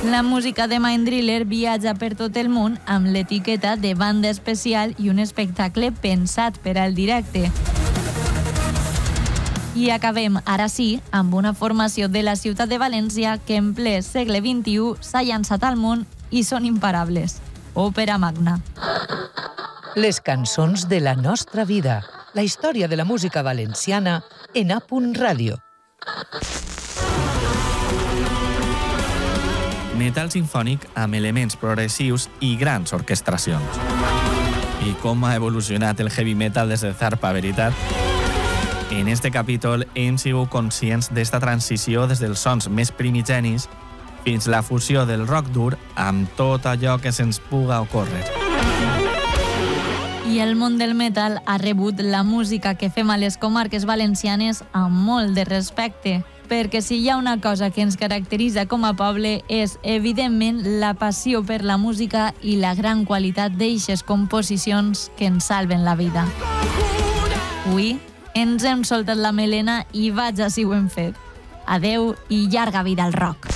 La música de Mindriller viatja per tot el món amb l'etiqueta de banda especial i un espectacle pensat per al directe. I acabem, ara sí, amb una formació de la ciutat de València que en ple segle XXI s'ha llançat al món i són imparables. Òpera Magna. Les cançons de la nostra vida. La història de la música valenciana en A.Radio. Metal sinfònic amb elements progressius i grans orquestracions. I com ha evolucionat el heavy metal des de Zarpa, veritat? En este capítol hem sigut conscients d'esta transició des dels sons més primigenis fins la fusió del rock dur amb tot allò que se'ns puga ocórrer. I el món del metal ha rebut la música que fem a les comarques valencianes amb molt de respecte, perquè si hi ha una cosa que ens caracteritza com a poble és, evidentment, la passió per la música i la gran qualitat d'eixes composicions que ens salven la vida. Avui ens hem soltat la melena i vaja si ho hem fet. Adeu i llarga vida al rock.